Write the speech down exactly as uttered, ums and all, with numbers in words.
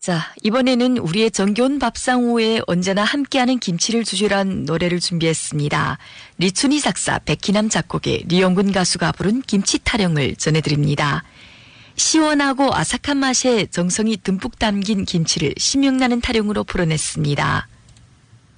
자, 이번에는 우리의 정겨운 밥상 후에 언제나 함께하는 김치를 주제란 노래를 준비했습니다. 리춘희 작사, 백희남 작곡의 리영군 가수가 부른 김치 타령을 전해드립니다. 시원하고 아삭한 맛에 정성이 듬뿍 담긴 김치를 신명나는 타령으로 풀어냈습니다.